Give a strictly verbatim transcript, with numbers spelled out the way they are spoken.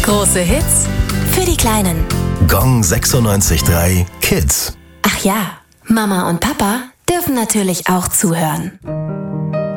Große Hits für die Kleinen. Gong sechsundneunzig Komma drei Kids. Ach ja, Mama und Papa dürfen natürlich auch zuhören.